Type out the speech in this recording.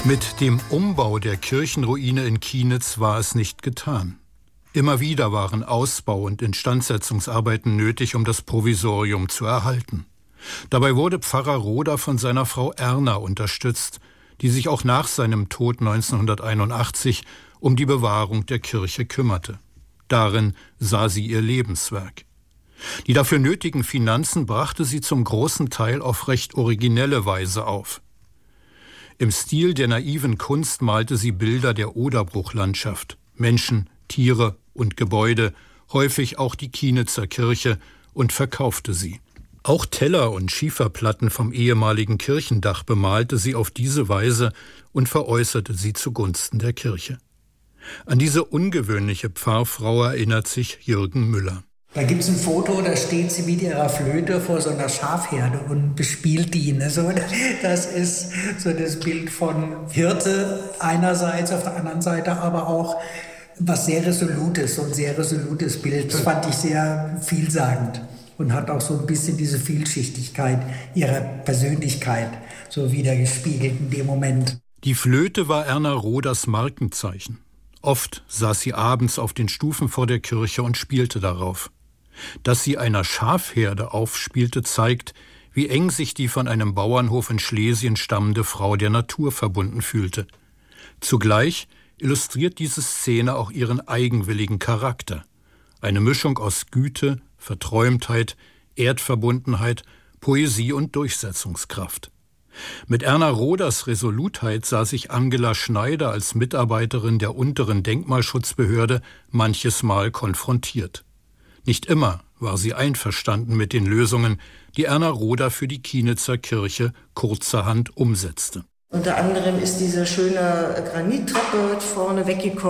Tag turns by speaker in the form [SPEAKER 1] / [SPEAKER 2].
[SPEAKER 1] Mit dem Umbau der Kirchenruine in Kienitz war es nicht getan. Immer wieder waren Ausbau- und Instandsetzungsarbeiten nötig, um das Provisorium zu erhalten. Dabei wurde Pfarrer Roder von seiner Frau Erna unterstützt, die sich auch nach seinem Tod 1981 um die Bewahrung der Kirche kümmerte. Darin sah sie ihr Lebenswerk. Die dafür nötigen Finanzen brachte sie zum großen Teil auf recht originelle Weise auf. Im Stil der naiven Kunst malte sie Bilder der Oderbruchlandschaft, Menschen, Tiere und Gebäude, häufig auch die Kienitzer Kirche, und verkaufte sie. Auch Teller und Schieferplatten vom ehemaligen Kirchendach bemalte sie auf diese Weise und veräußerte sie zugunsten der Kirche. An diese ungewöhnliche Pfarrfrau erinnert sich Jürgen Müller.
[SPEAKER 2] Da gibt es ein Foto, da steht sie mit ihrer Flöte vor so einer Schafherde und bespielt die. Ne? So, das ist so das Bild von Hirte einerseits, auf der anderen Seite aber auch was sehr Resolutes, so ein sehr resolutes Bild. Das fand ich sehr vielsagend und hat auch so ein bisschen diese Vielschichtigkeit ihrer Persönlichkeit so wiedergespiegelt in dem Moment.
[SPEAKER 1] Die Flöte war Erna Roders Markenzeichen. Oft saß sie abends auf den Stufen vor der Kirche und spielte darauf. Dass sie einer Schafherde aufspielte, zeigt, wie eng sich die von einem Bauernhof in Schlesien stammende Frau der Natur verbunden fühlte. Zugleich illustriert diese Szene auch ihren eigenwilligen Charakter. Eine Mischung aus Güte, Verträumtheit, Erdverbundenheit, Poesie und Durchsetzungskraft. Mit Erna Roders Resolutheit sah sich Angela Schneider als Mitarbeiterin der unteren Denkmalschutzbehörde manches Mal konfrontiert. Nicht immer war sie einverstanden mit den Lösungen, die Erna Roder für die Kienitzer Kirche kurzerhand umsetzte.
[SPEAKER 3] Unter anderem ist diese schöne Granittreppe vorne weggekommen.